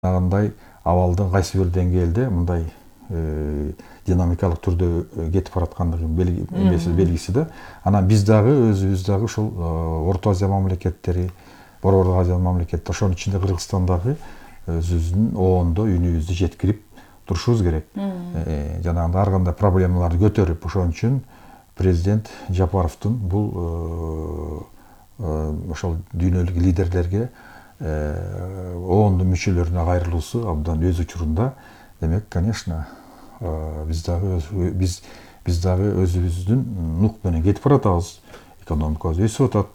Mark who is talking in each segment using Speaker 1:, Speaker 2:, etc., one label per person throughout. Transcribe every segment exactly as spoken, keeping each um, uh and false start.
Speaker 1: Андай абалдын кайсы бир деңгээлде мындай динамикалык түрдө кетип бараткандыгын белгиси да. Анан биз дагы өзүбүз дагы ушул Орто Азия мамлекеттери, Борбордук Азия мамлекеттери, ошонун ичинде Кыргызстан дагы өзүбүздүн оондо үнүбүздү жеткирип турушубуз керек. Жанагындай ар кандай проблемаларды көтөрүп, ошон үчүн президент Жапаровдун бул ошол дүйнөлүк лидерлерге оондун мүчөлөрүнө кайрылуусу абдан өз учурунда. Демек, конечно, биз дагы биз биз дагы өзүбүздүн нук менен кетип баратабыз. Экономикабыз өсүп атат.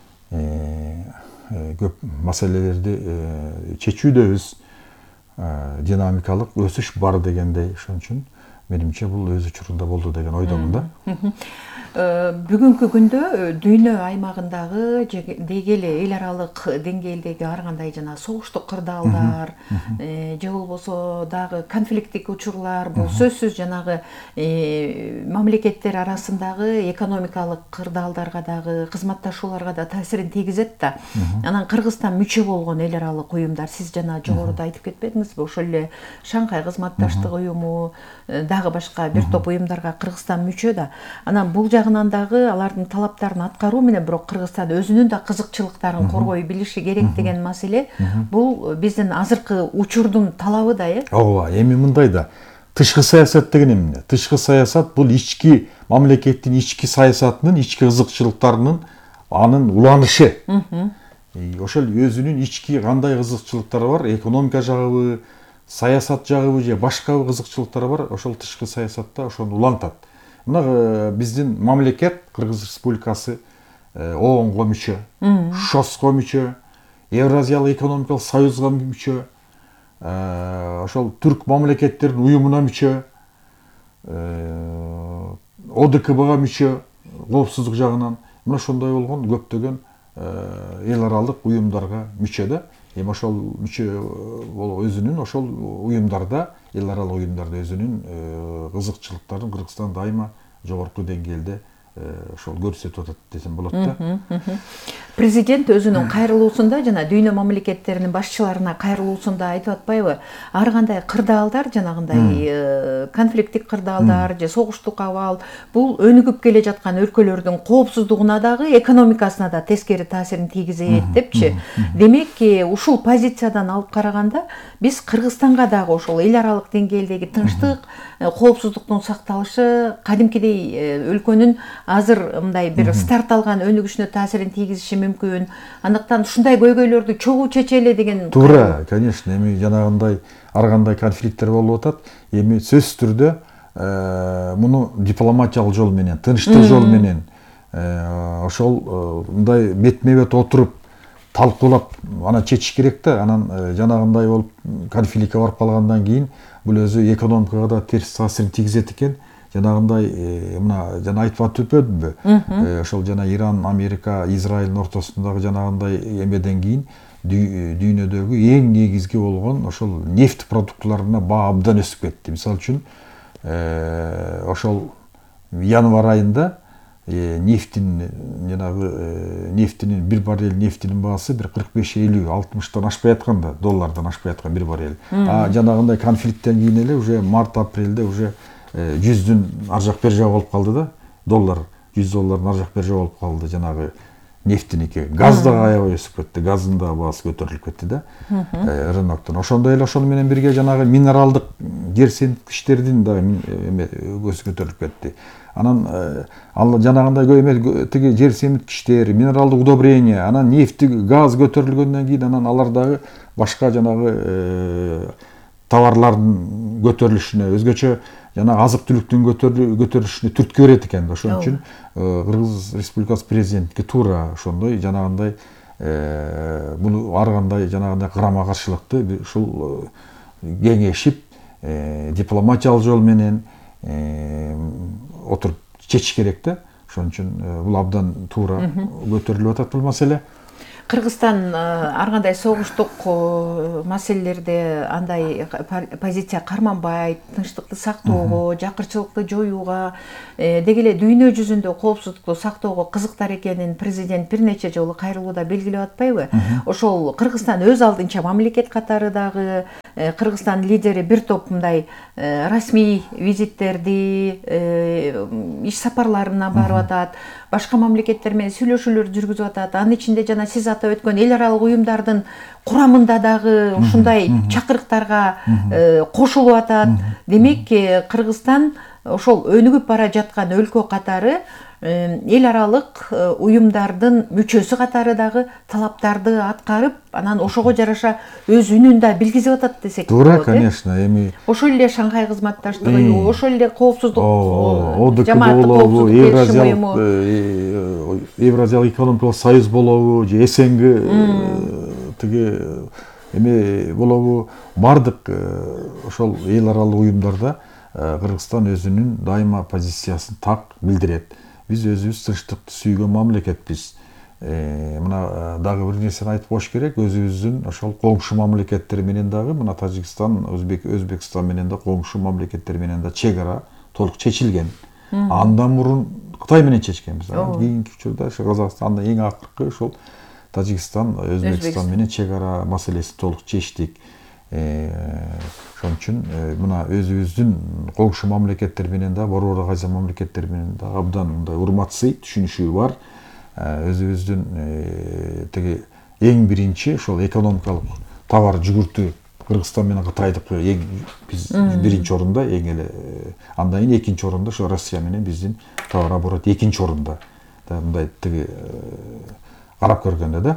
Speaker 1: Көп маселелерди чечүүдөбүз. Динамикалык өсүш бар дегендей. Ошон үчүн менимче бул өз учурунда болду деген ойдомун да.
Speaker 2: Бүгүнкү күндө дүйнө аймагындагы деги эле эл аралык деңгээлдеги ар кандай жана согуштук кырдаалдар же болбосо дагы конфликттик учурлар, бул сөзсүз жанагы мамлекеттер арасындагы экономикалык кырдаалдарга дагы, кызматташууларга да таасирин тийгизет да. Анан Кыргызстан мүчө болгон эл аралык уюмдар, сиз жана жогоруда айтып кетпедиңизби, ошол эле Шанхай кызматташтык уюму, дагы башка бир топ уюмдарга Кыргызстан мүчө да. Анан бул жагынан дагы алардын талаптарын аткаруу менен бирок Кыргызстан өзүнүн да кызыкчылыктарын коргой билиши керек деген маселе. Бул биздин азыркы учурдун талабы да, э?
Speaker 1: Ооба, эми мындай да. Тышкы саясат деген эмне? Тышкы саясат бул ички мамлекеттин ички саясатынын, ички кызыкчылыктарынын анын уланышы. Ошол өзүнүн ички кандай кызыкчылыктары бар, экономика жагыбы, саясат жагыбы же башка кызыкчылыктары бар, ошол тышкы саясатта ошону улантат. Мына биздин мамлекет Кыргыз Республикасы ООНго мүчө, ШОСко мүчө, Евразиялык экономикалык союзга мүчө, ошол түрк мамлекеттердин уюмуна мүчө, ОДКБга мүчө, коопсуздук жагынан. Мына ошондой болгон көптөгөн эл аралык уюмдарга мүчө да. Эми ошол мүчө өзүнүн ошол уюмдарда, эл аралык уюмдарда өзүнүн кызыкчылыктарын Кыргызстан дайыма жогорку деңгээлде ошол көрсөтүп атат десем болот да.
Speaker 2: Президент өзүнүн кайрылуусунда жана дүйнө мамлекеттеринин башчыларына кайрылуусунда айтып атпайбы? Ар кандай кырдаалдар, жанагындай конфликттик кырдаалдар же согуштук абал, бул өнүгүп келе жаткан өлкөлөрдүн коопсуздугуна дагы, экономикасына да тескери таасирин тийгизет депчи. Демек, ушул позициядан алып караганда, биз Кыргызстанга дагы ошол эл аралык деңгээлдеги тынчтык, коопсуздуктун сакталышы, кадимкидей өлкөнүн азыр мындай бир старт алган өнүгүшүнө таасирин тийгизиши мүмкүн. Андыктан ушундай көйгөйлөрдү чогуу чечели деген.
Speaker 1: Туура, конечно, эми жанагындай ар кандай конфликттер болуп атат. Эми сөзсүз түрдө муну дипломатиялык жол менен, тынчтык жол менен ошол мындай бетме-бет отуруп талкуулап ана чечиш керек да. Анан жанагындай болуп конфликтке барып калгандан кийин бул өзү экономикага да терс таасирин тийгизет экен. Жанагындай мына жана айтып өтпөдүмбү? Ошол жана Иран, Америка, Израилдин ортосундагы жанагындай эмеден кийин дүйнөдөгү эң негизги болгон ошол нефть продуктларына баа абдан өсүп кетти. Мисалы үчүн ошол январь айында нефтин жанагы нефтинин бир баррель нефтинин баасы бир кырк беш элүү алтымыштан ашпай аткан да, доллардан ашпай аткан бир баррель. А жанагындай конфликттен кийин эле уже март апрелде уже жүздүн ар жак бер жагы болуп калды да. Доллар, жүз доллардын ар жак бер жагы болуп калды жанагы нефтиники. Газ да аябай өсүп кетти, газдын да баасы көтөрүлүп кетти да рыноктон. Ошондой эле ошол менен бирге жанагы минералдык жер сенткичтердин да өсүп көтөрүлүп кетти. Анан ал жанагындай тиги жер семиткичтер, минералдык удобрение, анан нефти, газ көтөрүлгөндөн кийин анан алар дагы башка жанагы товарлардын көтөрүлүшүнө, өзгөчө жана азык-түлүктүн көтөрүлүшүнө түрткү берет экен. Ошон үчүн Кыргыз Республикасы президентке туура ошондой жанагындай буну ар кандай жанагындай карама каршылыкты ушул кеңешип, дипломатиялык жол менен отуруп чечиш керек да. Ошон үчүн бул абдан туура көтөрүлүп атат бул маселе.
Speaker 2: Кыргызстан ар кандай согуштук маселелерде андай позиция карманбайт, тынчтыкты сактоого, жакырчылыкты жоюуга, деги эле дүйнө жүзүндө коопсуздукту сактоого кызыктар экенин президент бир нече жолу кайрылууда белгилеп атпайбы? Ошол Кыргызстан өз алдынча мамлекет катары дагы Кыргызстан лидери бир топ мындай расмий визиттерди, иш сапарларына барып атат, башка мамлекеттер менен сүйлөшүүлөр жүргүзүп атат. Анын ичинде жана сиз атап өткөн эл аралык уюмдардын курамында дагы ушундай чакырыктарга кошулуп атат. Демек, Кыргызстан ошол өнүгүп бара жаткан өлкө катары эл аралык уюмдардын мүчөсү катары дагы талаптарды аткарып, анан ошого жараша өз үнүн да билгизип атат десек болот.
Speaker 1: Туура, конечно, эми
Speaker 2: ошол эле Шанхай кызматташтык уюму, ошол эле коопсуздук
Speaker 1: жамааттык коопсуздук уюму, Евразиялык экономикалык союз болобу, же СНГ тиги эме болобу, бардык ошол эл аралык уюмдарда Кыргызстан өзүнүн дайыма позициясын так билдирет. Биз өзүбүз тынчтыкты сүйгөн мамлекетпиз. Мына дагы бир нерсени айтып коюш керек, өзүбүздүн ошол коңшу мамлекеттер менен дагы, мына Тажикстан, Өзбек, Өзбекстан менен да коңшу мамлекеттер менен да чек ара толук чечилген. Андан мурун Кытай менен чечкенбиз. Кийинки учурда ошо Казакстанда эң акыркы ошол Тажикстан, Өзбекстан менен чек ара маселесин толук чечтик. Ошон үчүн мына өзүбүздүн коңшу мамлекеттер менен да, Борбор Азия мамлекеттери менен да абдан мындай урматсый, түшүнүшүү бар. Өзүбүздүн тиги эң биринчи ошол экономикалык товар жүгүртүү Кыргызстан менен Кытайдыкы эң биз биринчи орунда, эң эле андан кийин экинчи орунда ошо Россия менен биздин товар оборот экинчи орунда. Мындай тиги карап көргөндө да,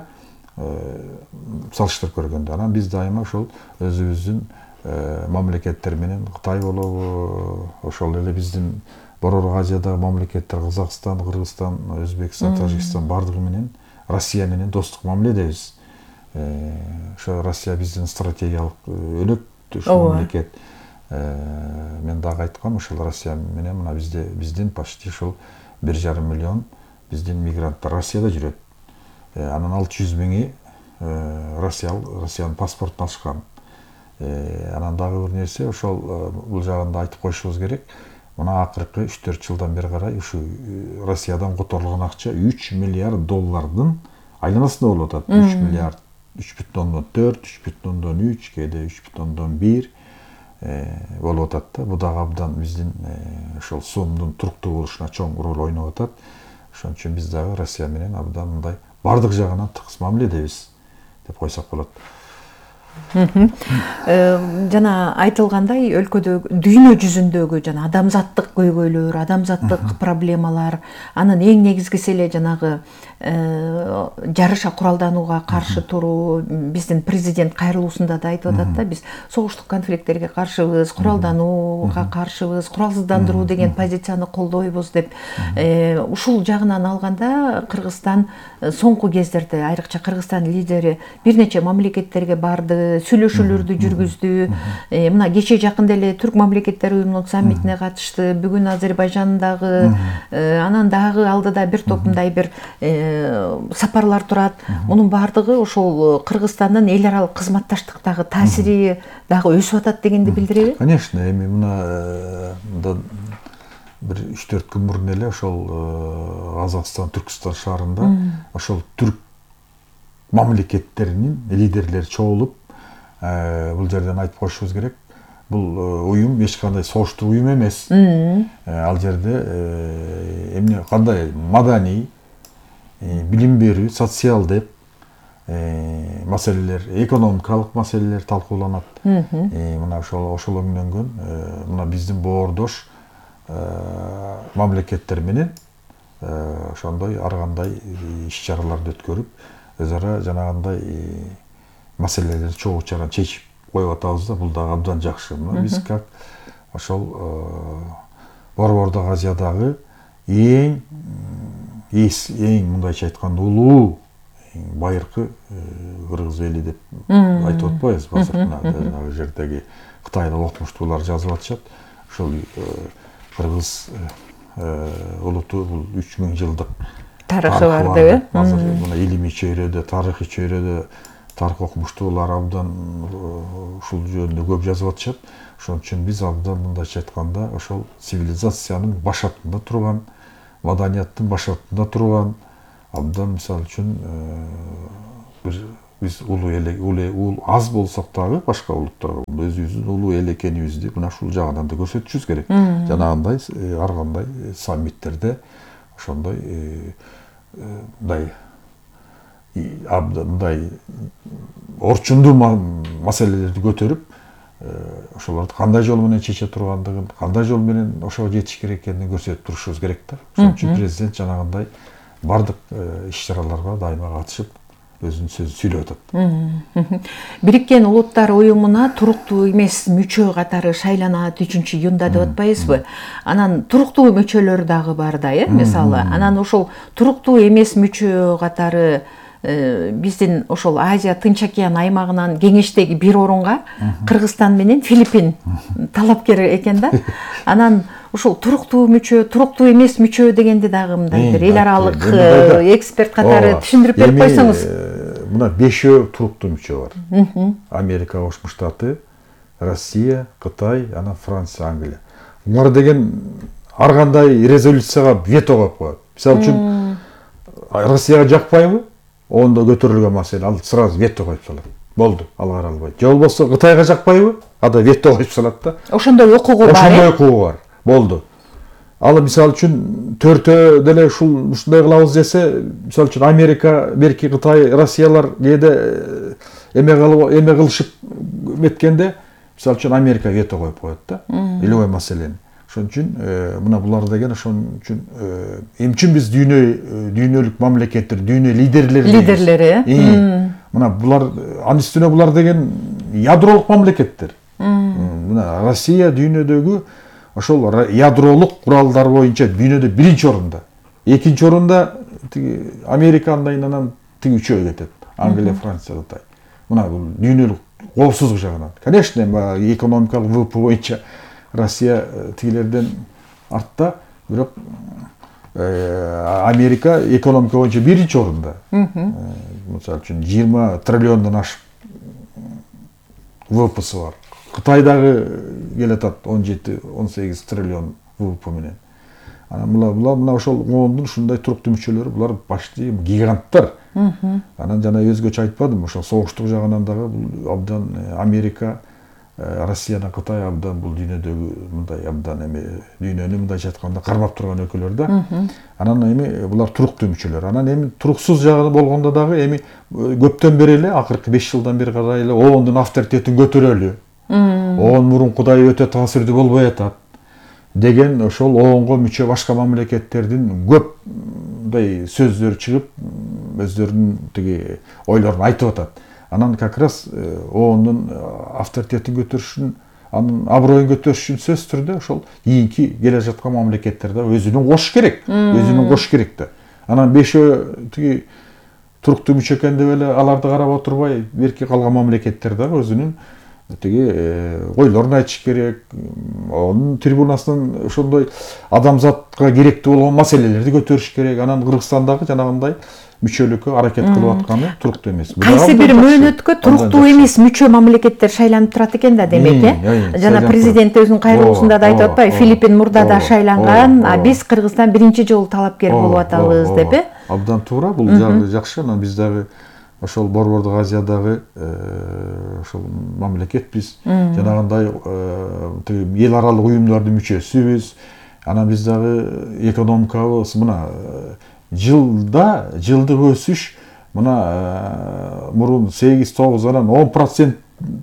Speaker 1: салыштырып көргөндө, анан биз дайыма ошол өзүбүздүн мамлекеттер менен, Кытай болобу, ошол эле биздин Борбор Азиядагы мамлекеттер, Казакстан, Кыргызстан, Өзбекстан, Тажикстан бардыгы менен Россия менен достук мамиледебиз. Ошо Россия биздин стратегиялык өнөктөш мамлекет. Мен дагы айткам, ошол Россия менен мына бизде биздин почти ошол бир жарым миллион биздин мигранттар Россияда жүрөт. Анан алты жүз миңи Россиянын паспортун алышкан. Анан дагы бир нерсе, ошол бул жагында айтып коюшубуз керек. Мына акыркы үч төрт жылдан бери карай ушу Россиядан которулган акча үч миллиард доллардын айланасында болуп атат. үч миллиард, үч бүтүн ондон төрт, үч бүтүн ондон үч, кээде үч бүтүн ондон бир болуп атат да. Бул дагы абдан биздин ошол сомдун туруктуу болушуна чоң роль ойноп атат. Ошон үчүн биз дагы Россия менен абдан мындай бардык жагынан тыгыз мамиледебиз деп койсок болот.
Speaker 2: Жана айтылгандай, өлкөдө дүйнө жүзүндөгү жана адамзаттык көйгөйлөр, адамзаттык проблемалар, анын эң негизгиси эле жанагы жарыша куралданууга каршы туруу. Биздин президент кайрылуусунда да айтып атат да, биз согуштук конфликттерге каршыбыз, куралданууга каршыбыз, куралсыздандыруу деген позицияны колдойбуз деп. Ушул жагынан алганда Кыргызстан соңку кездерде, айрыкча Кыргызстан лидери бир нече мамлекеттерге барды, сүйлөшүүлөрдү жүргүздү. Мына кече жакында эле Түрк мамлекеттери уюмунун саммитине катышты. Бүгүн Азербайжандагы, анан дагы алдыда бир топ мындай бир сапарлар турат. Мунун бардыгы ошол Кыргызстандын эл аралык кызматташтыктагы таасири дагы өсүп атат дегенди билдиреби?
Speaker 1: Конечно, эми мына бир үч төрт күн мурун эле ошол Казакстан, Түркстан шаарында ошол түрк мамлекеттеринин лидерлери чогулуп, бул жерден айтып коюшубуз керек, бул уюм эч кандай согуштуу уюм эмес. Ал жерде эмне кандай маданий, билим берүү, социалдык маселелер, экономикалык маселелер талкууланат. Мына ошол ошол өңдөнгөн мына биздин боордош мамлекеттер менен ошондой ар кандай иш-чараларды өткөрүп, өз ара жанагындай маселелерди чогуу чаран чечип коюп атабыз да, бул дагы абдан жакшы. Биз как ошол Борбордук Азиядагы эң эң мындайча айтканда улуу, эң байыркы кыргыз эли деп айтып атпайбыз. Базаркы жердеги Кытайдын окумуштуулары жазып атышат. Ошол кыргыз улуту бул үч миң жылдык
Speaker 2: тарыхы бар деп.
Speaker 1: Азыр мына илимий чөйрөдө, тарыхый чөйрөдө тарых окумуштуулар абдан ушул жөнүндө көп жазып атышат. Ошон үчүн биз абдан мындайча айтканда ошол цивилизациянын башатында турган, маданияттын башатында турган абдан мисалы үчүн бир биз улуу эле улуу аз болсок дагы башка улуттарга өзүбүздүн улуу эл экенибизди мына ушул жагынан да көрсөтүшүбүз керек. Жанагындай ар кандай саммиттерде ошондой мындай мындай орчундуу маселелерди көтөрүп, ошолорду кандай жол менен чече тургандыгын, кандай жол менен ошого жетиш керек экенин көрсөтүп турушубуз керек да. Ошон үчүн президент жанагындай бардык иш-чараларга дайыма катышып, өзүнүн сөзүн сүйлөп атат.
Speaker 2: Бириккен Улуттар Уюмуна туруктуу эмес мүчө катары шайланат үчүнчү июнда деп атпайбызбы? Анан туруктуу мүчөлөр дагы бар да, э, мисалы. Анан ошол туруктуу эмес мүчө катары биздин ошол Азия Тынч океан аймагынан кеңештеги бир орунга Кыргызстан менен Филиппин талапкер экен да. Анан ушул туруктуу мүчө, туруктуу эмес мүчө дегенди дагы мындай бир эл аралык эксперт катары түшүндүрүп берип койсоңуз.
Speaker 1: Мына бешөө туруктуу мүчө бар. Америка Кошмо Штаты, Россия, Кытай, анан Франция, Англия. Булар деген ар кандай резолюцияга вето коюп коет. Мисалы үчүн Россияга жакпайбы? Онда көтөрүлгөн маселе ал сразу вето коюп салат. Болду, ал кара албайт. Же болбосо Кытайга жакпайбы? Ада вето коюп салат да.
Speaker 2: Ошондой укугу бар.
Speaker 1: Ошондой укугу бар. Болду. Ал мисалы үчүн төртөө деле ушул ушундай кылабыз десе, мисалы үчүн Америка, берки Кытай, Россиялар кээде эме кылып, эме кылышып меткенде, мисалы үчүн Америка вето коюп коет да. Любой маселени. Ошон үчүн мына булар деген ошон үчүн эмне үчүн биз дүйнө дүйнөлүк мамлекеттер, дүйнө лидерлери
Speaker 2: лидерлери.
Speaker 1: Мына булар анын үстүнө булар деген ядролук мамлекеттер. Мына Россия дүйнөдөгү ошол ядролук куралдар боюнча дүйнөдө биринчи орунда. Экинчи орунда тиги Америка, андан тиги үчөө кетет. Англия, Франция, Кытай. Мына бул дүйнөлүк коопсуздук жагынан. Конечно, экономикалык вэ вэ пэ боюнча Россия тигилерден артта, бирок Америка экономика боюнча биринчи орунда. Мисалы үчүн жыйырма триллиондон ашып вэ вэ пэси бар. Кытай дагы келатат он жети он сегиз триллион вэ вэ пэ менен. Анан булар мына ошол коомдун ушундай туруктуу мүчөлөрү, булар башты гиганттар. Анан жана өзгөчө айтпадым, ошол согуштук жагынан дагы бул абдан Америка, Россия менен Кытай абдан бул дүйнөдөгү мындай абдан эме дүйнөнү мындайча айтканда кармап турган өлкөлөр да. Анан эми булар туруктуу мүчөлөр. Анан эми туруксуз жагы болгондо дагы эми көптөн бери эле акыркы беш жылдан бери карай эле оондун авторитетин көтөрөлү. оон мурункудай өтө таасирдүү болбой атат деген ошол оонго мүчө башка мамлекеттердин көп мындай сөздөр чыгып, өздөрүнүн тиги ойлорун айтып атат. Анан как раз оонун авторитетин көтөрүшүн, анын аброюн көтөрүш үчүн сөзсүз түрдө ошол кийинки келе жаткан мамлекеттерде өзүнүн кош керек, өзүнүн кош керек да. Анан бешөө тиги туруктуу мүчө экен деп эле аларды карап отурбай, берки калган мамлекеттер дагы өзүнүн тиги ойлорун айтыш керек. Анын трибунасынан ошондой адамзатка керектүү болгон маселелерди көтөрүш керек. Анан Кыргызстандагы жанагындай мүчөлүккө аракет кылып атканы туруктуу эмес.
Speaker 2: Кайсы бир мөөнөткө туруктуу эмес мүчө мамлекеттер шайланып турат экен да, демек, э? Жана президент өзүнүн кайрылуусунда да айтып атпайбы, Филиппин мурда да шайланган, а биз Кыргызстан биринчи жолу талапкер болуп атабыз деп, э?
Speaker 1: Абдан туура, бул жагы жакшы. Анан биз дагы ошол Борбордук Азиядагы ошол мамлекет биз жанагындай эл аралык уюмдардын мүчөсүбүз. Анан биз дагы экономикабыз мына жылда жылдык өсүш мына мурун сегиз тогуз анан он процент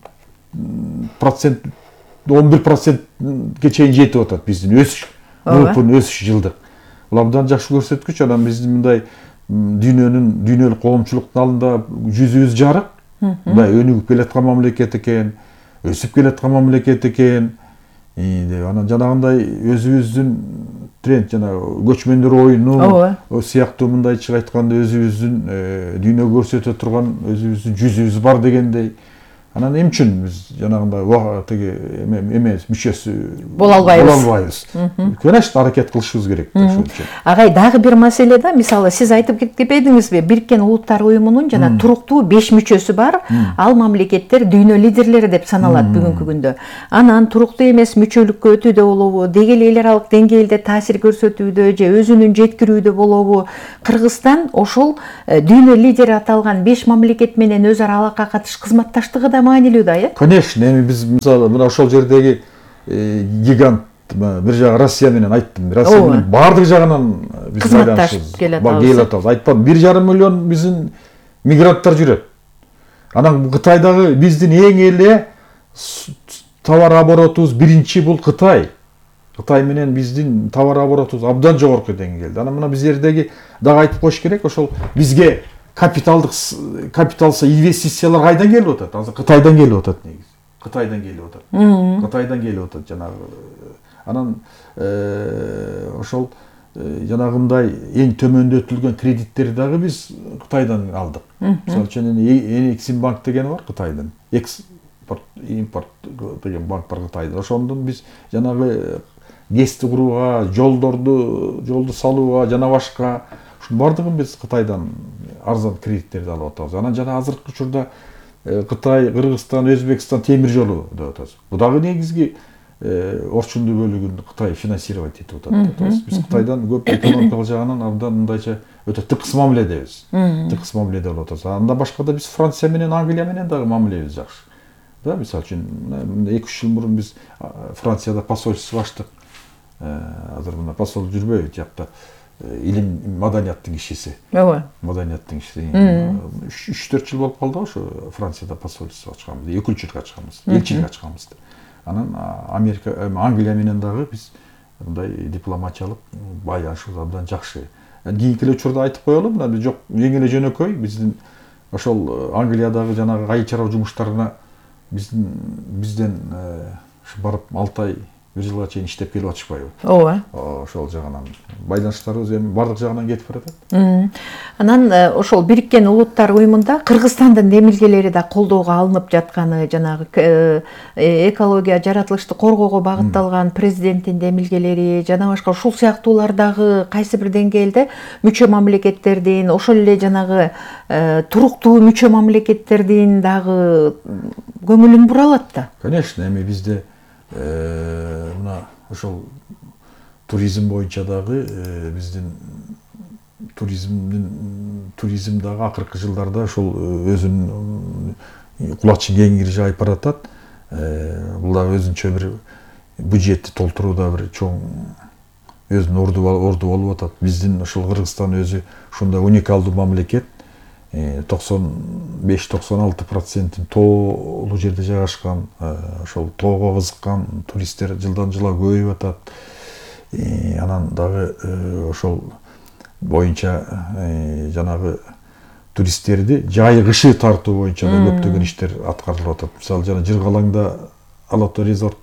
Speaker 1: процент он бир процентке чейин жетип атат биздин өсүш. Мурункунун өсүш жылдык. Бул абдан жакшы көрсөткүч. Анан биздин мындай дүйнөнүн дүйнөлүк коомчулуктун алдында жүзүбүз жарык. Мындай өнүгүп келаткан мамлекет экен, өсүп келаткан мамлекет экен. Анан жанагындай өзүбүздүн тренд жана көчмөндөр оюну сыяктуу мындайча айтканда өзүбүздүн дүйнөгө көрсөтө турган өзүбүздүн жүзүбүз бар дегендей. Анан эмне үчүн биз жанагындай тиги эмес мүчөсү
Speaker 2: боло албайбыз.
Speaker 1: Боло албайбыз. Конечно, аракет кылышыбыз керек ошол үчүн.
Speaker 2: Агай, дагы бир маселе да, мисалы сиз айтып кетпедиңизби, Бириккен Улуттар Уюмунун жана туруктуу беш мүчөсү бар. Ал мамлекеттер дүйнө лидерлери деп саналат бүгүнкү күндө. Анан туруктуу эмес мүчөлүккө өтүүдө болобу, деги эле эл аралык деңгээлде таасир көрсөтүүдө же өзүнүн жеткирүүдө болобу, Кыргызстан ошол дүйнө лидери аталган беш мамлекет менен өз ара алака катыш кызматташтыгы да маанилүү да, э?
Speaker 1: Конечно, эми биз мисалы мына ошол жердеги гигант бир жагы Россия менен айттым. Россия менен баардык жагынан биз
Speaker 2: кызматташып
Speaker 1: келатабыз. Айтпадым, бир жарым миллион биздин мигранттар жүрөт. Анан Кытайдагы биздин эң эле товар оборотубуз биринчи бул Кытай. Кытай менен биздин товар оборотубуз абдан жогорку деңгээлде. Анан мына биз жердеги дагы айтып коюш керек, ошол бизге капиталдык капиталса инвестициялар кайдан келип атат? Азыр Кытайдан келип атат негизи. Кытайдан келип атат. Кытайдан келип атат жанагы. Анан ошол жанагындай эң төмөндөтүлгөн кредиттерди дагы биз Кытайдан алдык. Мисалы үчүн Эксимбанк деген бар Кытайдан. Экспорт, импорт деген банк бар Кытайда. Ошондон биз жанагы ГЭСти курууга, жолдорду, жолду салууга, жана башка бардыгын биз Кытайдан арзан кредиттерди алып атабыз. Анан жана азыркы учурда Кытай, Кыргызстан, Өзбекстан темир жолу деп атабыз. Бул дагы негизги орчундуу бөлүгүн Кытай финансировать этип атат. Биз Кытайдан көп экономикалык жагынан абдан мындайча өтө тыкыз мамиледебиз. Тыкыз мамиледе болуп атабыз. Анда башка да биз Франция менен, Англия менен дагы мамилебиз жакшы. Да, мисалы үчүн эки үч жыл мурун биз Францияда посольство ачтык. Азыр мына посол жүрбөйт жакта. Илим маданияттын кишиси. Ооба. Маданияттын кишиси. үч төрт жыл болуп калды ошо Францияда посольство ачканбыз, өкүлчүлүк ачканбыз, элчилик ачканбыз. Анан Америка, Англия менен дагы биз мындай дипломатиялык байланышыбыз абдан жакшы. Кийинки эле учурда айтып коелу, мына биз жок эң эле жөнөкөй биздин ошол Англиядагы жанагы айыл чарба жумуштарына биздин бизден барып алты ай бир жылга чейин иштеп келип атышпайбы? Ооба. Ошол жагынан байланыштарыбыз эми бардык жагынан кетип баратат.
Speaker 2: Анан ошол Бириккен Улуттар Уюмунда Кыргызстандын демилгелери да колдоого алынып жатканы, жанагы экология, жаратылышты коргоого багытталган президенттин демилгелери, жана башка ушул сыяктуулар дагы кайсы бир деңгээлде мүчө мамлекеттердин, ошол эле жанагы туруктуу мүчө мамлекеттердин дагы көңүлүн бура алат да.
Speaker 1: Конечно, эми бизде мына ошол туризм боюнча дагы биздин туризмдин туризм дагы акыркы жылдарда ошол өзүнүн кулачын кеңири жайып баратат. Бул дагы өзүнчө бир бюджетти толтурууда бир чоң өзүнүн орду орду болуп атат. Биздин ошол Кыргызстан өзү ушундай уникалдуу мамлекет. токсон беш токсон алты процентин тоолуу жерде жайгашкан, ошол тоого кызыккан туристтер жылдан жылга көбөйүп атат. Анан дагы ошол боюнча жанагы туристтерди жайы кышы тартуу боюнча да көптөгөн иштер аткарылып атат. Мисалы жана Жыргалаңда Алатоо резорт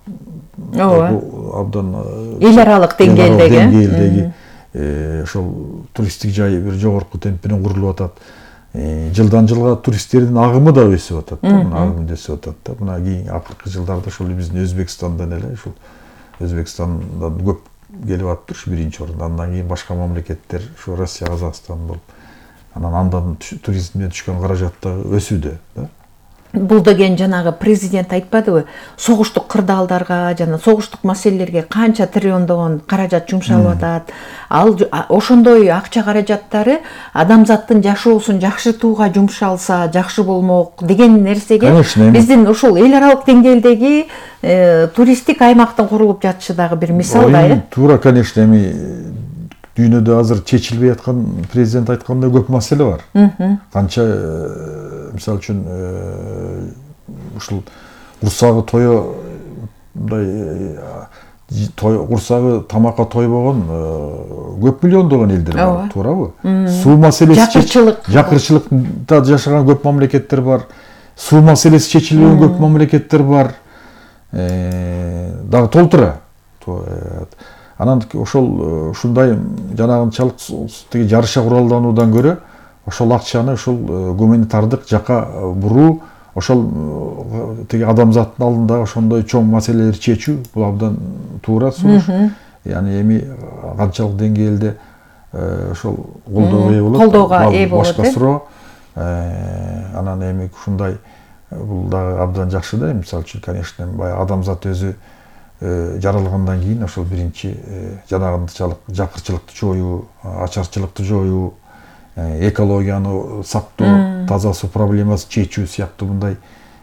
Speaker 1: абдан
Speaker 2: эл аралык деңгээлдеги
Speaker 1: ошол туристтик жай бир жогорку темп менен курулуп атат. Жылдан жылга туристтердин агымы да өсүп атат. Агымы өсүп атат. Мына кийин акыркы жылдарда ошол биздин Өзбекстандан эле ушул Өзбекстандан көп келип атыптыр, ушу биринчи орунда. Андан кийин башка мамлекеттер, ушу Россия, Казакстан болуп. Анан андан туризмден түшкөн каражат да өсүүдө, да.
Speaker 2: Бул деген жанагы президент айтпадыбы, согуштук кырдаалдарга жана согуштук маселелерге канча триллиондогон каражат жумшалып атат. Ал ошондой акча каражаттары адамзаттын жашоосун жакшыртууга жумшалса жакшы болмок деген нерсеге биздин ушул эл аралык деңгээлдеги туристтик аймактын курулуп жатышы дагы бир мисал да, э?
Speaker 1: Туура, конечно, эми дүйнөдө азыр чечилбей аткан президент айткандай көп маселе бар. Канча мисалы үчүн ушул курсагы тое мындай курсагы тамакка тойбогон көп миллиондогон элдер бар, туурабы? Суу маселеси
Speaker 2: жакырчылык
Speaker 1: жакырчылыкта жашаган көп мамлекеттер бар. Суу маселеси чечилбеген көп мамлекеттер бар. Дагы толтура. Анан ошол ушундай жанагынчалык тиги жарыша куралдануудан көрө ошол акчаны ошол гуманитардык жака буруу, ошол тиги адамзаттын алдындагы ошондой чоң маселелерди чечүү бул абдан туура сунуш. Яны эми канчалык деңгээлде ошол колдоого ээ болот,
Speaker 2: колдоого ээ болот,
Speaker 1: башка суроо. Анан эми ушундай бул дагы абдан жакшы да. Мисалы үчүн, конечно, баягы адамзат өзү жаралгандан кийин ошол биринчи жанагынчалык жакырчылыкты жоюу, ачарчылыкты жоюу, экологияны сактоо, таза суу проблемасын чечүү сыяктуу мындай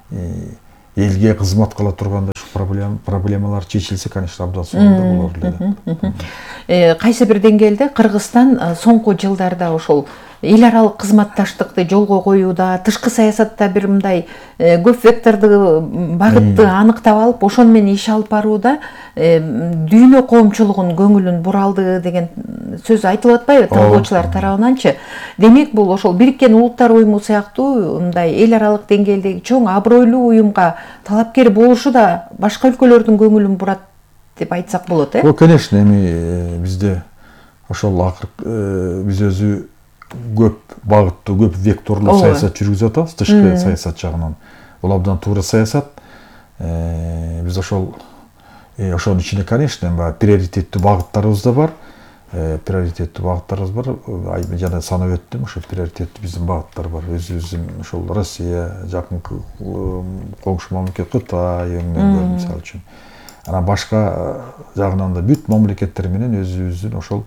Speaker 1: элге кызмат кыла тургандай проблемалар чечилсе, конечно, абдан сонунда болор эле.
Speaker 2: Кайсы бир деңгээлде Кыргызстан соңку жылдарда ошол эл аралык кызматташтыкты жолго коюуда, тышкы саясатта бир мындай көп вектордуу багытты аныктап алып, ошону менен иш алып барууда дүйнө коомчулугунун көңүлүн буралды деген сөз айтылып атпайбы талкуучулар тарабынанчы? Демек, бул ошол Бириккен Улуттар уюму сыяктуу мындай эл аралык деңгээлдеги чоң абройлуу уюмга талапкер болушу да башка өлкөлөрдүн көңүлүн бурат деп айтсак болот, э?
Speaker 1: О, конечно, эми бизде ошол акыркы биз өзү көп багыттуу, көп векторлуу саясат жүргүзүп атабыз, тышкы саясат жагынан. Бул абдан туура саясат. Биз ошол ошонун ичинде, конечно, приоритеттүү багыттарыбыз да бар. Приоритеттүү багыттарыбыз бар. Жана санап өттүм, ошо приоритеттүү биздин багыттар бар. Өзүбүздүн ошол Россия, жакынкы коңшу мамлекет Кытай, өңдөн мисалы үчүн. Анан башка жагынан да бүт мамлекеттер менен өзүбүздүн ошол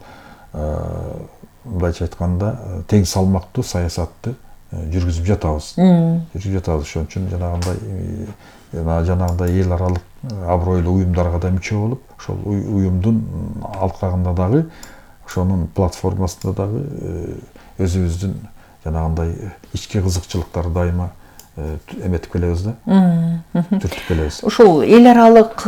Speaker 1: мындайча айтканда тең салмактуу саясатты жүргүзүп жатабыз. Жүргүзүп жатабыз. Ошон үчүн жанагындай жанагындай эл аралык абройлуу уюмдарга да мүчө болуп, ошол уюмдун алкагында дагы, ошонун платформасында дагы өзүбүздүн жанагындай ички кызыкчылыктарды дайыма эметип келебиз да. Түртүп келебиз.
Speaker 2: Ошол эл аралык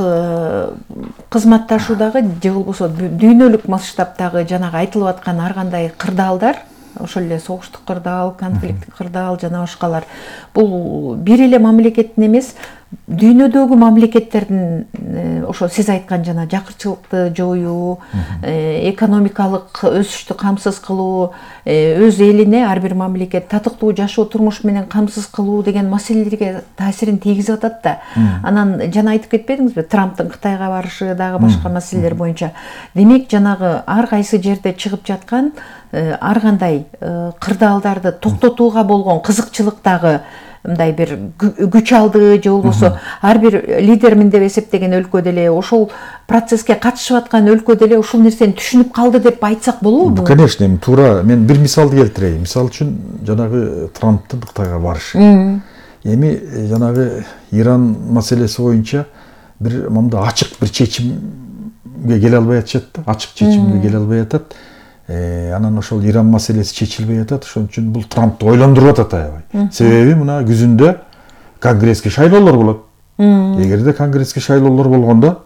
Speaker 2: кызматташуудагы же болбосо дүйнөлүк масштабтагы жанагы айтылып аткан ар кандай кырдаалдар, ошол эле согуштук кырдаал, конфликттик кырдаал жана башкалар, бул бир эле мамлекеттин эмес, дүйнөдөгү мамлекеттердин ошо сиз айткан жана жакырчылыкты жоюу, экономикалык өсүштү камсыз кылуу, өз элине ар бир мамлекет татыктуу жашоо турмуш менен камсыз кылуу деген маселелерге таасирин тийгизип атат да. Анан жана айтып кетпедиңизби, Трамптын Кытайга барышы дагы башка маселелер боюнча. Демек, жанагы ар кайсы жерде чыгып жаткан ар кандай кырдаалдарды токтотууга болгон кызыкчылыктагы мындай бир күч алды же болбосо ар бир лидермин деп эсептеген өлкө деле, ошол процесске катышып аткан өлкө деле ушул нерсени түшүнүп калды деп айтсак болобу?
Speaker 1: Конечно, эми туура. Мен бир мисалды келтирейин. Мисалы үчүн, жанагы Трамптын Кытайга барышы. Эми жанагы Иран маселеси боюнча бир мындай ачык бир чечимге келе албай атышат да, ачык чечимге келе албай атат. Анан ошол Иран маселеси чечилбей атат. Ошон үчүн бул Трамптты ойлондуруп атат аябай. Себеби мына күзүндө конгресске шайлоолор болот. Эгерде конгресске шайлоолор болгондо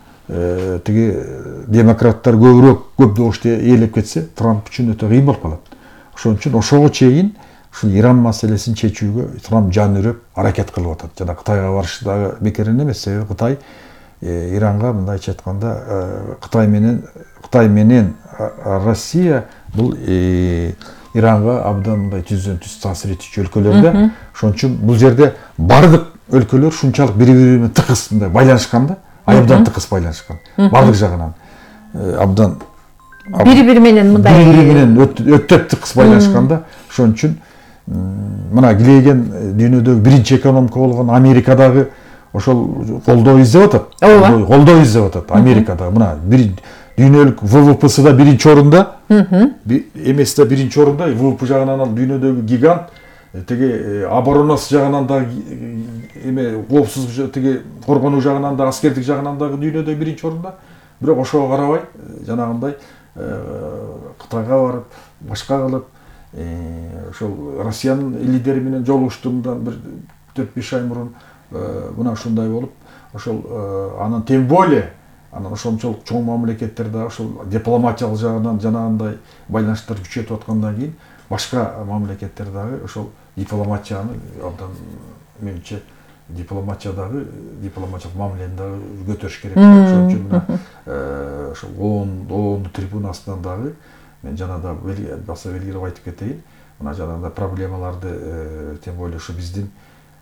Speaker 1: тиги демократтар көбүрөөк көп добушту ээлеп кетсе, Трамп үчүн өтө кыйын болуп калат. Ошон үчүн ошого чейин ушул Иран маселесин чечүүгө Трамп жан үрөп аракет кылып атат. Жана Кытайга барышы дагы бекеринен эмес. Себеби Кытай Иранга мындайча айтканда Кытай менен Кытай менен Россия бул Иранга абдан мындай түздөн түз таасир этүүчү өлкөлөр да. Ошон үчүн бул жерде бардык өлкөлөр ушунчалык бири-бири менен тыкыз мындай байланышкан да, абдан тыкыз байланышкан. Бардык жагынан абдан
Speaker 2: бири-бири менен мындай
Speaker 1: бири-бири менен өтө тыкыз байланышкан да. Ошон үчүн мына килейген дүйнөдөгү биринчи экономика болгон Америкадагы ошол колдоо издеп атат. Колдоо издеп атат Америкадагы. Мына бир дүйнөлүк вэ вэ пэсы да биринчи орунда, эмес да биринчи орунда, вэ вэ пэ жагынан ал дүйнөдөгү гигант, тиги оборонасы жагынан да эме коопсуздук тиги коргонуу жагынан да, аскердик жагынан дагы дүйнөдө биринчи орунда. Бирок ошого карабай, жанагындай Кытайга барып, башка кылып, ошол Россиянын лидери менен жолугушту мындан бир төрт беш ай мурун, мына ушундай болуп, ошол анан тем более анан ошончолук чоң мамлекеттер да ошол дипломатиялык жагынан жанагындай байланыштарды күчөтүп аткандан кийин башка мамлекеттер дагы ошол дипломатияны абдан менимче дипломатиядагы дипломатиялык мамилени дагы көтөрүш керек. Ошон үчүн мына ошол ООН трибунасынан дагы мен жана да баса белгилеп айтып кетейин. Мына жанагындай проблемаларды тем более ушу биздин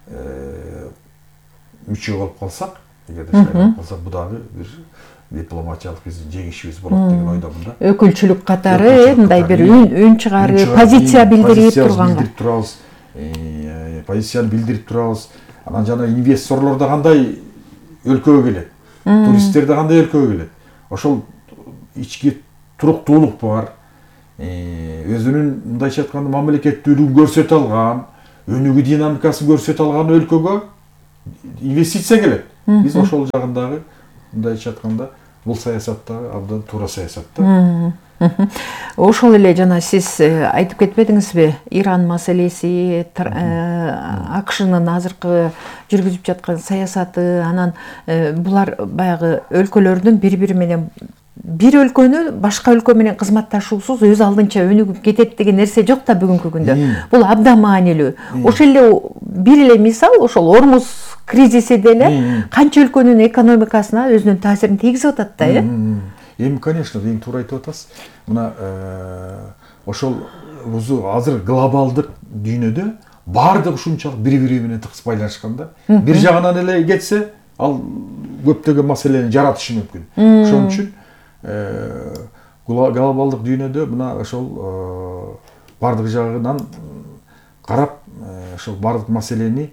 Speaker 1: мүчө болуп калсак, эгерде шайланып калсак, бу дагы бир дипломатиялык биздин жеңишибиз болот деген ойдомун да.
Speaker 2: Өкүлчүлүк катары мындай бир үн чыгарып, позиция билдирип турганга.
Speaker 1: Билдирип турабыз, позицияны билдирип турабыз. Анан жана инвесторлор да кандай өлкөгө келет, туристтер да кандай өлкөгө келет. Ошол ички туруктуулук бар, өзүнүн мындайча айтканда мамлекеттүүлүгүн көрсөтө алган, өнүгүү динамикасын көрсөтө алган өлкөгө инвестиция келет. Биз ошол жагындагы мындайча айтканда бул саясаттагы абдан туура саясат да.
Speaker 2: Ошол эле жана сиз айтып кетпедиңизби, Иран маселеси, АКШнын азыркы жүргүзүп жаткан саясаты, анан булар баягы өлкөлөрдүн бири-бири менен бир өлкөнү башка өлкө менен кызматташуусуз өз алдынча өнүгүп кетет деген нерсе жок да бүгүнкү күндө. Бул абдан маанилүү. Ошол эле бир эле мисал, ошол Ормуз кризиси деле канча өлкөнүн экономикасына өзүнүн таасирин тийгизип атат да, э?
Speaker 1: Эми, конечно, эң туура айтып атасыз. Мына ошол азыр глобалдык дүйнөдө баардык ушунчалык бири-бири менен тыгыз байланышкан да. Бир жагынан эле кетсе, ал көптөгөн маселени жаратышы мүмкүн. Ошон үчүн глобалдык дүйнөдө мына ошол бардык жагынан карап, ошол бардык маселени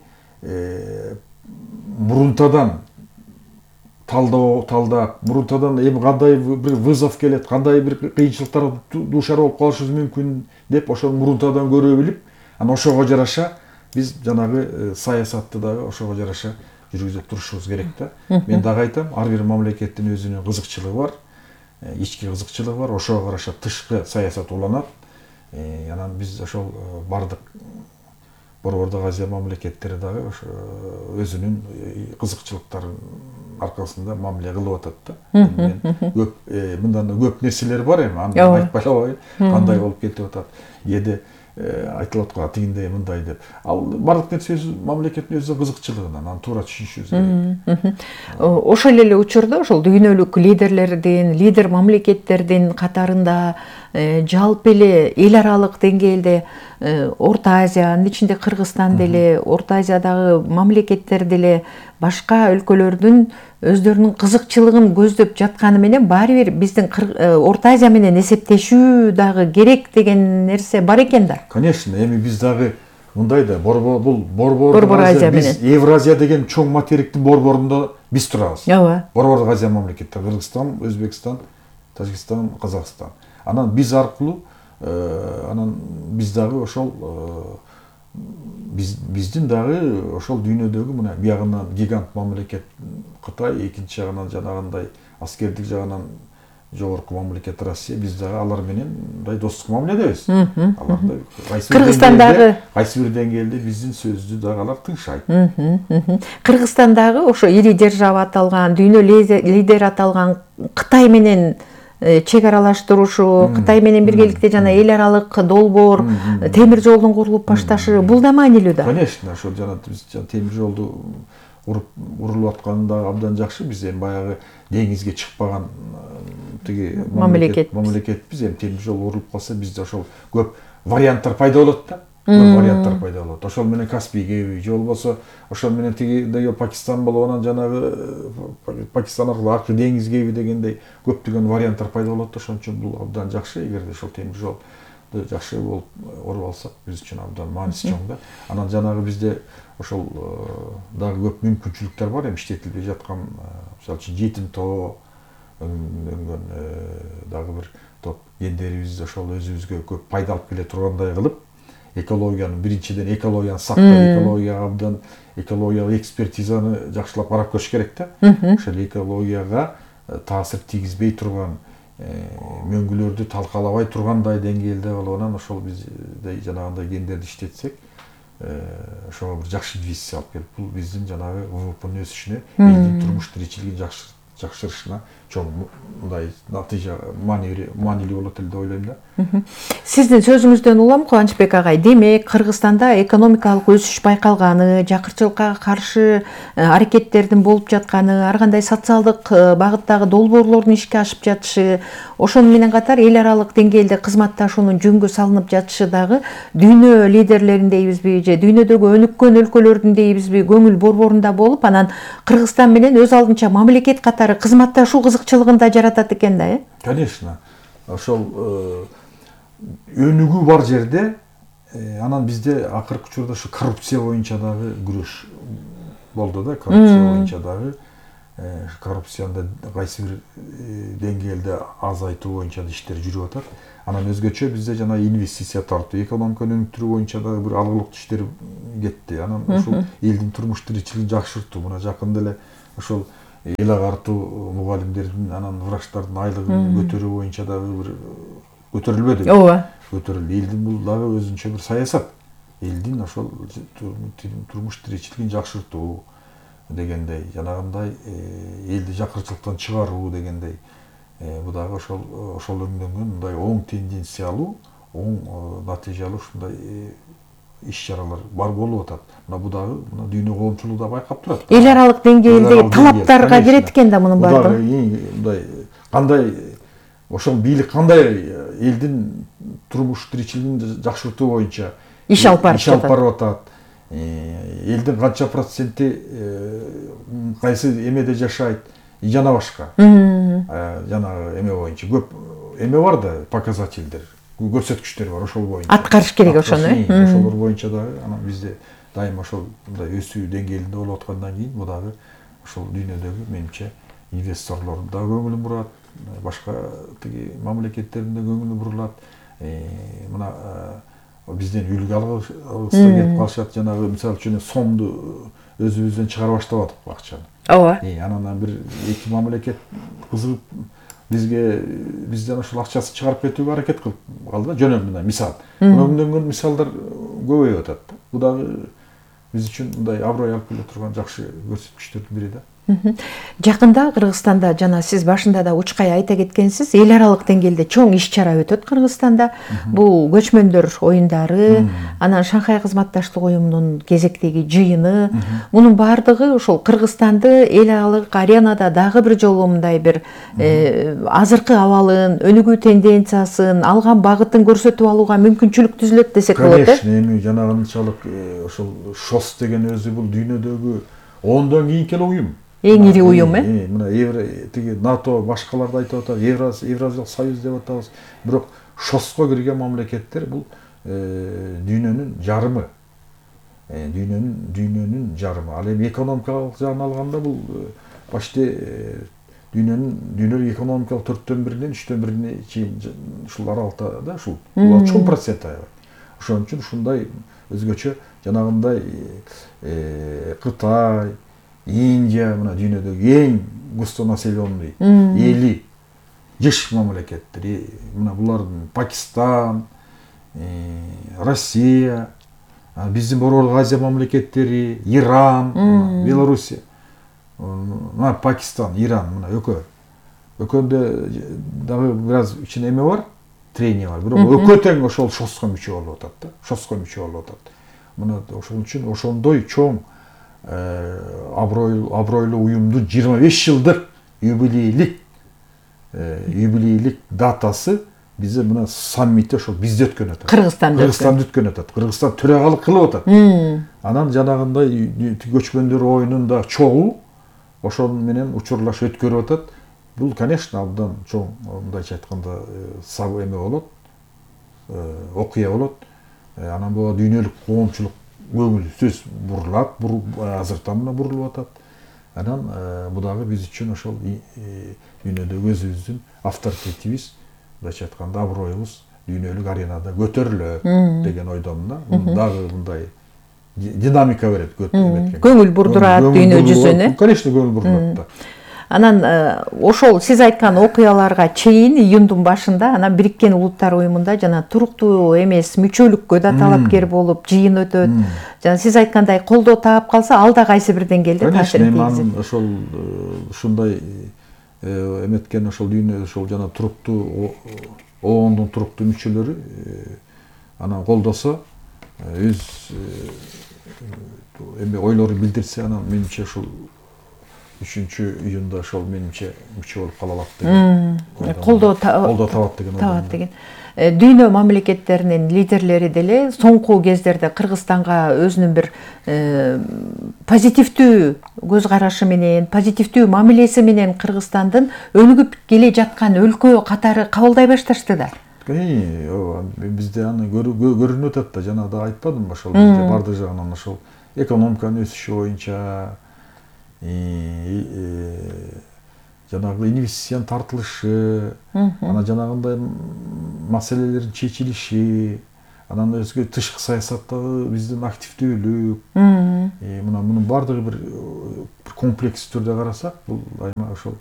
Speaker 1: мурунтадан талдоо, талдап, мурунтадан эми кандай бир вызов келет, кандай бир кыйынчылыктарга дуушар болуп калышыбыз мүмкүн деп ошол мурунтадан көрө билип, анан ошого жараша биз жанагы саясатты дагы ошого жараша жүргүзүп турушубуз керек да. Мен дагы айтам, ар бир мамлекеттин өзүнүн кызыкчылыгы бар, ички кызыкчылыгы бар, ошого караша тышкы саясат уланат. Анан биз ошол бардык Борбордук Азия мамлекеттери дагы өзүнүн кызыкчылыктарын аркасында мамиле кылып атат да. Көп мындан көп нерселер бар эми, аны айтпай албайм, кандай болуп кетип атат. Кээде айтылып аткан тигиндей мындай деп. Ал бардык нерсе мамлекеттин өзүнүн кызыкчылыгынан, аны туура түшүнүшүбүз керек.
Speaker 2: Ошол эле учурда ошол дүйнөлүк лидерлердин, лидер мамлекеттердин катарында жалпы эле эл аралык деңгээлде Орто Азия, анын ичинде Кыргызстан деле, Орто Азиядагы мамлекеттер деле башка өлкөлөрдүн өздөрүнүн кызыкчылыгын көздөп жатканы менен баары бир биздин Орто Азия менен эсептешүү дагы керек деген нерсе бар экен да.
Speaker 1: Конечно, эми биз дагы мындай да, бул Борбордук Азия, биз Евразия деген чоң материктин борборунда биз турабыз.
Speaker 2: Ооба.
Speaker 1: Борбордук Азия мамлекеттери, Кыргызстан, Өзбекстан, Тажикстан, Казакстан. Анан биз аркылуу, анан биз дагы ошол биздин дагы ошол дүйнөдөгү мына биягынан гигант мамлекет Кытай, экинчи жагынан жанагындай аскердик жагынан жогорку мамлекет Россия, биз дагы алар менен мындай достук мамиледебиз. Аларда
Speaker 2: Кыргызстандагы
Speaker 1: кайсы бир деңгээлде биздин сөздү дагы алар тыңшайт.
Speaker 2: Кыргызстандагы ошо ири держава аталган, дүйнө лидери аталган Кытай менен чек аралаштыруушу, Кытай менен биргеликте жана эл аралык долбоор, темир жолдун курулуп башташы, бул да маанилүү да.
Speaker 1: Конечно, ошол жана биз темир жолду курулуп атканы да абдан жакшы. Биз эми баягы деңизге чыкпаган тиги мамлекет мамлекетпиз. Эми темир жол курулуп калса, бизде ошол көп варианттар пайда болот да. Көп варианттар пайда болот. Ошол менен Каспий кеби, же болбосо ошол менен тиги Пакистан болуп, анан жанагы Пакистан аркылуу аркы деңиз кеби дегендей көптөгөн варианттар пайда болот. Ошон үчүн бул абдан жакшы, эгерде ошол темир жолду жакшы болуп уруп алсак, биз үчүн абдан мааниси чоң да. Анан жанагы бизде ошол дагы көп мүмкүнчүлүктөр бар, эми иштетилбей жаткан, мисалы үчүн жетим тоо өнгөн дагы бир топ гендерибиз ошол өзүбүзгө көп пайда алып келе тургандай кылып, экологиянын биринчиден экологияны сактап, экологияга абдан экологиялык экспертизаны жакшылап карап көрүш керек да. Ошол экологияга таасир тийгизбей турган, мөңгүлөрдү талкалабай тургандай деңгээлде болуп, анан ошол биздей жанагындай гендерди иштетсек, ошого бир жакшы инвестиция алып келип, бул биздин жанагы ВВПнын өсүшүнө, элдин турмуш тиричилигин жакшырышына чоң мындай натыйжа маанилүү болот эле деп ойлойм да.
Speaker 2: Сиздин сөзүңүздөн улам, Кубанычбек агай, демек Кыргызстанда экономикалык өсүш байкалганы, жакырчылыкка каршы аракеттердин болуп жатканы, ар кандай социалдык багыттагы долбоорлордун ишке ашып жатышы, ошону менен катар эл аралык деңгээлде кызматташуунун жөнгө салынып жатышы дагы дүйнө лидерлерин дейбизби же дүйнөдөгү өнүккөн өлкөлөрдүн дейбизби көңүл борборунда болуп, анан Кыргызстан менен өз алдынча мамлекет катары кызматташуу кызыкчылыгын да жаратат экен да, э?
Speaker 1: Конечно. Ошол өнүгүү бар жерде, анан бизде акыркы учурда ушу коррупция боюнча дагы күрөш болду да, коррупция боюнча дагы коррупцияны кайсы бир деңгээлде азайтуу боюнча иштер жүрүп атат. Анан өзгөчө бизде жана инвестиция тартуу, экономиканы өнүктүрүү боюнча дагы бир алгылыктуу иштер кетти. Анан ушул элдин турмуш тиричилигин жакшыртуу, мына жакында эле ошол эл агартуу мугалимдердин, анан врачтардын айлыгын көтөрүү боюнча дагы бир көтөрүлбөдү. Ооба. Көтөрүлдү. Элдин бул дагы өзүнчө бир саясат. Элдин ошол турмуш тиричилигин жакшыртуу дегендей, жанагындай элди жакырчылыктан чыгаруу дегендей, бу дагы ошол ошол өңдөнгөн мындай оң тенденциялуу, оң натыйжалуу ушундай иш-чаралар бар болуп атат. Мына бу дагы мына дүйнө коомчулугу да байкап турат.
Speaker 2: Эл аралык деңгээлдеги талаптарга кирет экен да мунун баардыгы.
Speaker 1: Мындай кандай ошол бийлик кандай элдин турмуш тиричилигин жакшыртуу боюнча
Speaker 2: иш алып
Speaker 1: барып атат. Элдин канча проценти кайсы эмеде жашайт, жана башка. Жанагы эме боюнча көп эме бар да, показательдер, көрсөткүчтөр бар, ошол боюнча.
Speaker 2: Аткарыш керек ошону, э?
Speaker 1: Ошолор боюнча дагы анан бизде дайыма ошол мындай өсүү деңгээлинде болуп аткандан кийин бу дагы ошол дүйнөдөгү менимче инвесторлордун да көңүлүн бурат, башка тиги мамлекеттердин да көңүлү бурулат. Мына бизден үлгү алгыста келип калышат, жанагы мисалы үчүн сомду өзүбүздөн чыгара баштабадык акчаны.
Speaker 2: Ооба.
Speaker 1: Анан бир эки мамлекет кызыгып бизге бизден ошол акчасын чыгарып кетүүгө аракет кылып калды да, жөнөкөй мына мисал. Өңдөнгөн мисалдар көбөйүп атат. Бу дагы биз үчүн мындай аброй алып келе турган жакшы көрсөткүчтөрдүн бири да.
Speaker 2: Жакында Кыргызстанда, жана сиз башында да учкай айта кеткенсиз, эл аралык деңгээлде чоң иш-чара өтөт Кыргызстанда. Бул көчмөндөр оюндары, анан Шанхай кызматташтык уюмунун кезектеги жыйыны, мунун баардыгы ошол Кыргызстанды эл аралык аренада дагы бир жолу мындай бир азыркы абалын, өнүгүү тенденциясын, алган багытын көрсөтүп алууга мүмкүнчүлүк түзүлөт десек болот, э?
Speaker 1: Конечно, эми жанагынчалык ошол ШОС деген өзү бул дүйнөдөгү ондон кийинки эле уюм.
Speaker 2: Эң ири уюм, э?
Speaker 1: Мына Евро, тиги НАТО, башкаларды айтып атат, Евразиялык союз деп атабыз. Бирок ШОСко кирген мамлекеттер бул дүйнөнүн жарымы. Дүйнөнүн дүйнөнүн жарымы. Ал эми экономикалык жагын алганда бул почти дүйнөнүн дүйнөлүк экономикалык төрттөн биринен үчтөн бирине чейин ушул аралыкта да, ушул. Бул чоң процент аябай. Ошон үчүн ушундай өзгөчө жанагындай Кытай, Индия, мына дүйнөдөгү эң густонаселенный эли жыш мамлекеттер. Мына булардын Пакистан, Россия, биздин Борбордук Азия мамлекеттери, Иран, Белоруссия, мына Пакистан, Иран, мына экөө. Экөөндө дагы бир аз ичинде эме бар, трение бар. Бирок экөө тең ошол ШОСко мүчө болуп атат да. ШОСко мүчө болуп атат. Мына ошол үчүн ошондой чоң абройлуу абройлуу уюмдун жыйырма беш жылдык юбилейлик юбилейлик датасы бизде мына саммити ошол бизде өткөн атат.
Speaker 2: Кыргызстанда
Speaker 1: Кыргызстанда өткөн атат. Кыргызстан төрагалык кылып атат. Анан жанагындай көчмөндөр оюнун да чогуу ошол менен учурлашып өткөрүп атат. Бул, конечно, абдан чоң, мындайча айтканда, сабы эме болот, окуя болот. Анан бул дүйнөлүк коомчулук көңүл сөз бурулат, азыртан мына бурулуп атат. Анан бул дагы биз үчүн ошол дүйнөдөгү өзүбүздүн авторитетибиз, мындайча айтканда аброюбуз дүйнөлүк аренада көтөрүлөт деген ойдомун да. Дагы мындай динамика берет,
Speaker 2: көңүл бурдурат дүйнө жүзүнө.
Speaker 1: Конечно, көңүл бурдурат да.
Speaker 2: Анан ошол сиз айткан окуяларга чейин июндун башында анан Бириккен Улуттар уюмунда жана туруктуу эмес мүчөлүккө да талапкер болуп жыйын өтөт. Жана сиз айткандай колдоо таап калса, ал да кайсы бир деңгээлде таасир тийгизет.
Speaker 1: Конечно, ошол ушундай эметкен ошол дүйнө ошол жана туруктуу оондун туруктуу мүчөлөрү анан колдосо, өз эме ойлорун билдирсе, анан менимче ушул үчүнчү июнда ошол менимче мүчө болуп кала алат деген.
Speaker 2: Колдоо
Speaker 1: табат деген.
Speaker 2: Табат деген. Дүйнө мамлекеттеринин лидерлери деле соңку кездерде Кыргызстанга өзүнүн бир позитивдүү көз карашы менен, позитивдүү мамилеси менен Кыргызстандын өнүгүп келе жаткан өлкө катары кабылдай башташты да.
Speaker 1: Бизде аны көрүнүп атат да, жана да айтпадымбы, ошол бизде бардык жагынан ошол экономиканын өсүшү боюнча, жанагы инвестициянын тартылышы, анан жанагындай маселелердин чечилиши, анан өзгө тышкы саясаттагы биздин активдүүлүк, мына мунун бардыгы бир комплекс түрдө карасак, бул айма ошол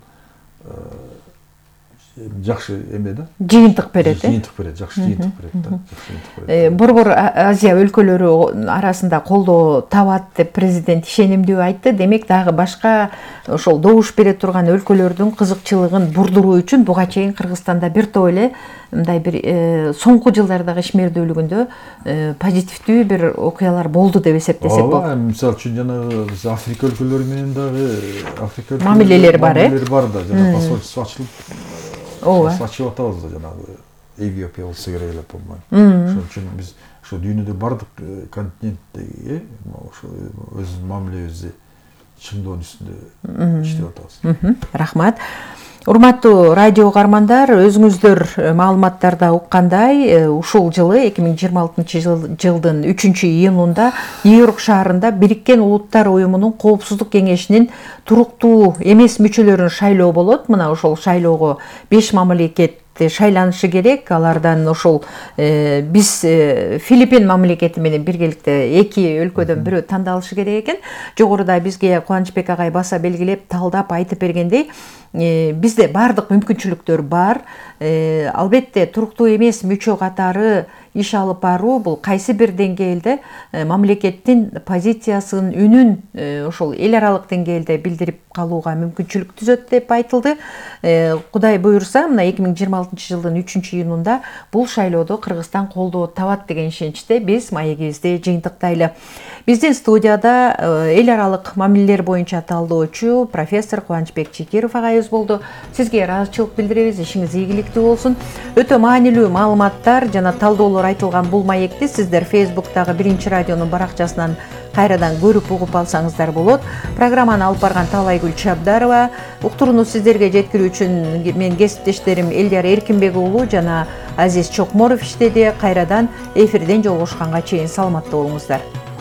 Speaker 1: жакшы эме да.
Speaker 2: Жыйынтык берет.
Speaker 1: Жыйынтык берет, жакшы жыйынтык берет
Speaker 2: да. Борбор Азия өлкөлөрү арасында колдоо табат деп президент ишенимдүү айтты. Демек дагы башка ошол добуш бере турган өлкөлөрдүн кызыкчылыгын бурдуруу үчүн буга чейин Кыргызстанда бир топ эле мындай бир соңку жылдардагы ишмердүүлүгүндө позитивдүү бир окуялар болду деп эсептесек болот.
Speaker 1: Ооба, мисалы үчүн жанагы биз Африка өлкөлөрү менен дагы Африка
Speaker 2: мамилелер бар, э?
Speaker 1: Мамилелер бар да, жана посольство ачылып
Speaker 2: Ооба.
Speaker 1: Ачып атабыз да, жанагы Эфиопия болсо керек эле болмой. Ошон үчүн биз ошо дүйнөдө бардык континенттеги ошо өзүбүздүн мамилебизди чыңдоонун үстүндө иштеп атабыз. Рахмат.
Speaker 2: Урматтуу радио угармандар, өзүңүздөр маалыматтарда уккандай, ушул жылы эки миң жыйырма алтынчы жылдын үчүнчү июнунда Нью-Йорк шаарында Бириккен Улуттар уюмунун Коопсуздук кеңешинин туруктуу эмес мүчөлөрүн шайлоо болот. Мына ошол шайлоого беш мамлекет шайланышы керек. Алардан ошол биз Филиппин мамлекети менен биргеликте эки өлкөдөн бирөө тандалышы керек экен. Жогоруда бизге Кубанычбек агай баса белгилеп, талдап айтып бергендей, бизде бардык мүмкүнчүлүктөр бар. Албетте туруктуу эмес мүчө катары иш алып баруу бул кайсы бир деңгээлде мамлекеттин позициясын, үнүн ошол эл аралык деңгээлде билдирип калууга мүмкүнчүлүк түзөт деп айтылды. Кудай буюрса, мына эки миң жыйырма алтынчы жылдын үчүнчү июнунда бул шайлоодо Кыргызстан колдоо табат деген ишеничте биз маегибизди жыйынтыктайлы. Биздин студияда эл аралык мамилелер боюнча талдоочу профессор Кубанычбек Чекиров агайыбыз болду. Сизге ыраазычылык билдиребиз, ишиңиз ийгиликтүү болсун. Өтө маанилүү маалыматтар жана талдоолор айтылган бул маекти сиздер Фейсбуктагы Биринчи радионун баракчасынан кайрадан көрүп угуп алсаңыздар болот. Программаны алып барган Таалайгүл Чабдарова, уктурууну сиздерге жеткирүү үчүн мен кесиптештерим Элдияр Эркинбек уулу жана Азиз Чокморов иштеди. Кайрадан эфирден жолугушканга чейин саламатта болуңуздар.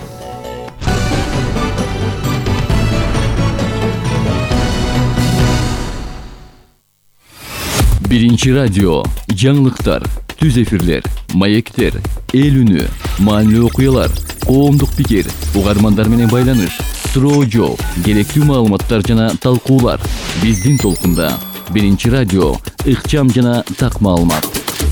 Speaker 3: Биринчи радио, жаңылыктар, түз эфирлер, маектер, эл үнү, маанилүү окуялар, коомдук пикир, угармандар менен байланыш, суроо жооп, керектүү маалыматтар жана талкуулар. Биздин толкунда Биринчи радио, ыкчам жана так маалымат.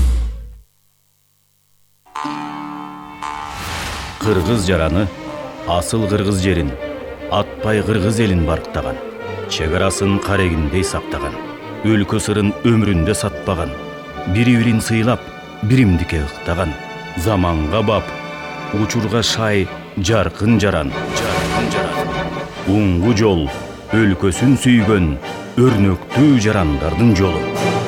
Speaker 4: Кыргыз жараны асыл кыргыз жерин, атпай кыргыз элин барктаган, чек арасын карегиндей сактаган, өлкө сырын өмүрүндө сатпаган, бири-бирин сыйлап, биримдикке ыктаган, заманга бап, учурга шай, жаркын жаран, жаркын жаран. Уңгу жол, өлкөсүн сүйгөн, өрнөктүү жарандардын жолу.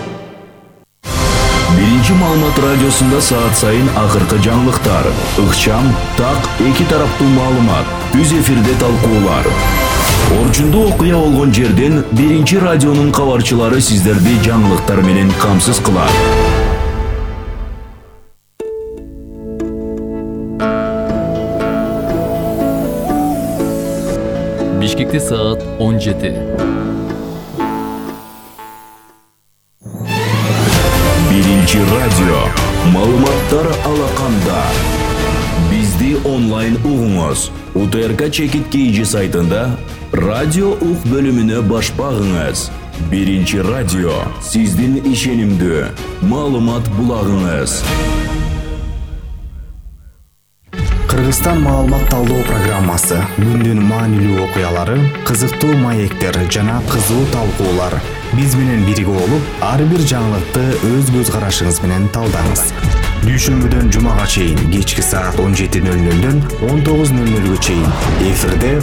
Speaker 5: Биринчи маалымат радиосунда саат сайын акыркы жаңылыктар, ыкчам, так, эки тараптуу маалымат, түз эфирде талкуулар. Орчундуу окуя болгон жерден Биринчи радионун кабарчылары сиздерди жаңылыктар менен камсыз кылат.
Speaker 3: Бишкекте саат он жети.
Speaker 5: Биринчи радио. Маалыматтар алаканда. Бизди онлайн угуңуз. УТРК Чекит Кейжи сайтында радио ук бөлүмүнө баш багыңыз. Биринчи радио. Сиздин ишенимдүү маалымат булагыңыз.
Speaker 6: Кыргызстан маалымат талдоо программасы. Күндүн маанилүү окуялары, кызыктуу маектер жана кызуу талкуулар. биз менен бирге болуп, ар бир жаңылыкты өз көз карашыңыз менен талдаңыз. Дүйшөмбүдөн жумага чейин кечки саат он жети нөл нөлдөн он тогуз нөл нөлгө чейин эфирде